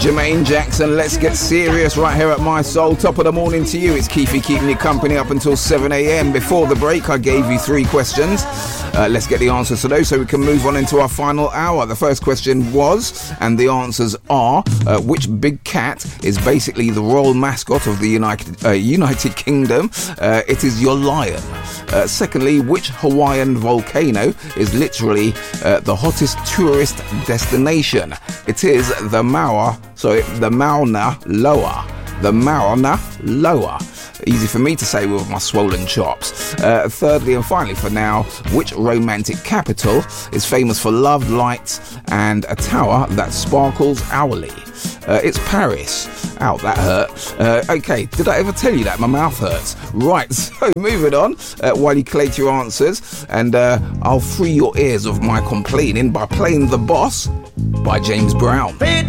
Jermaine Jackson, let's get serious right here at My Soul. Top of the morning to you. It's Keefy keeping you company up until 7 a.m. Before the break, I gave you 3 questions. Let's get the answers to those so we can move on into our final hour. The first question was, and the answers are, which big cat is basically the royal mascot of the United Kingdom? It is your lion. Secondly, which Hawaiian volcano is literally the hottest tourist destination? It is the Mauna Loa. The Mauna Loa. Easy for me to say with my swollen chops. Thirdly and finally for now, which romantic capital is famous for love, lights and a tower that sparkles hourly? It's Paris. Ow, that hurt. Okay, did I ever tell you that? My mouth hurts. Right, so moving on while you collate your answers, and I'll free your ears of my complaining by playing The Boss by James Brown.